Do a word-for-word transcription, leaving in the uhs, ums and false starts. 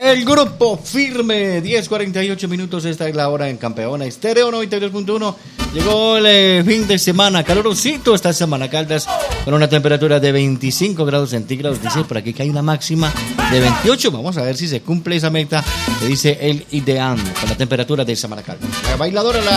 El grupo firme, diez cuarenta y ocho minutos, esta es la hora en Campeona Estéreo noventa y dos punto uno. Llegó el eh, fin de semana, calorosito esta semana, Caldas, con una temperatura de veinticinco grados centígrados. Dice por aquí que hay una máxima de veintiocho. Vamos a ver si se cumple esa meta que dice el IDEAN con la temperatura de Samara Caldas. La bailadora, la